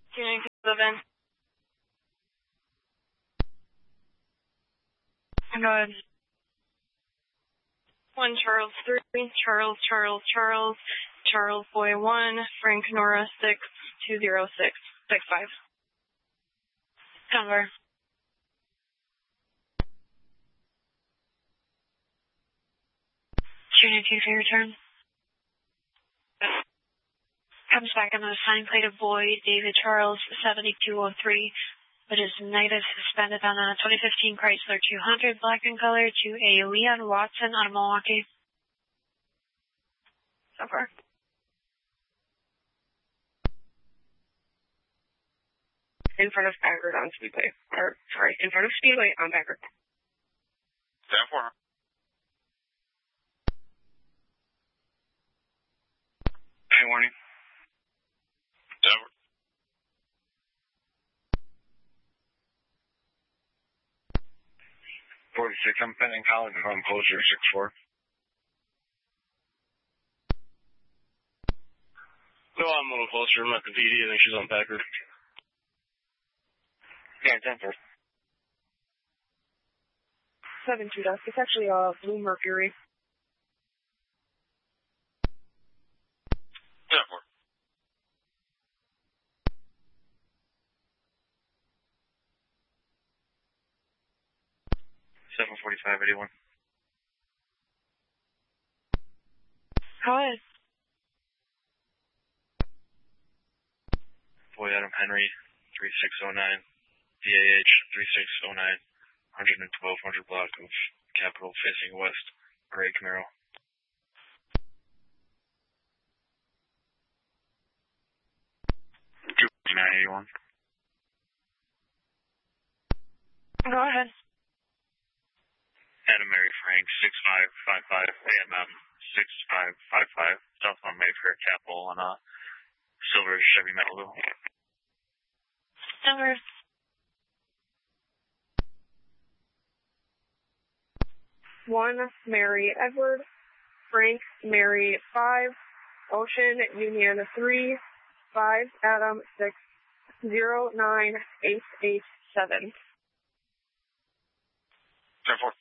297. Go ahead. 1 Charles 3, Charles Boy 1, Frank Nora 6, 206, 65. Number. Unit 2 for your turn. Comes back on the sign plate of Boy David Charles 7203, but is negative suspended on a 2015 Chrysler 200 black in color to a Leon Watson out of Milwaukee. So far. In front of Packard on Speedway. In front of Speedway on Packard. 10-4. Hey, warning. 10-4. 46, I'm pending college if I'm closer, 6-4. No, I'm a little closer. I'm at the PD. I think she's on Packard. Yeah, 10-4. 7-2 Dusk. It's actually Blue Mercury. 10-4. $745.81. Go ahead. Boy Adam Henry, 3609. DAH, 3609. 11200 block of Capitol facing west. Gray Camaro. $259.81. Go ahead. Adam Mary Frank, 6555 AMM 6555 southbound Mayfair Capitol on a silver Chevy Malibu. Number. One Mary Edward, Frank Mary 5, Ocean Union 3, 5 Adam 6, 09887. 10-4.